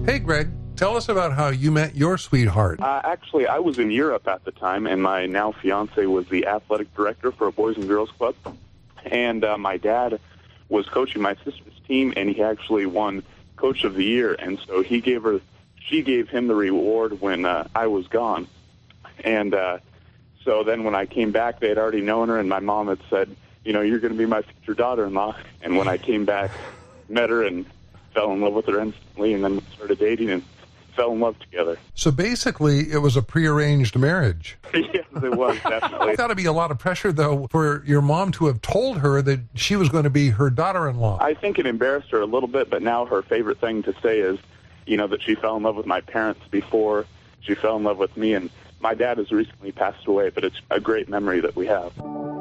Hey, Greg, tell us about how you met your sweetheart. Actually, I was in Europe at the time, and my now fiance was the athletic director for a Boys and Girls Club. And my dad was coaching my sister's team, and he actually won Coach of the Year. And so she gave him the reward when I was gone. And so then when I came back, they had already known her, and my mom had said, you know, you're going to be my future daughter-in-law. And when I came back, met her and fell in love with her instantly, and then started dating and fell in love together. So basically, it was a prearranged marriage. Yes, it was, definitely. It's got to be a lot of pressure, though, for your mom to have told her that she was going to be her daughter-in-law. I think it embarrassed her a little bit, but now her favorite thing to say is, you know, that she fell in love with my parents before she fell in love with me, and my dad has recently passed away, but it's a great memory that we have.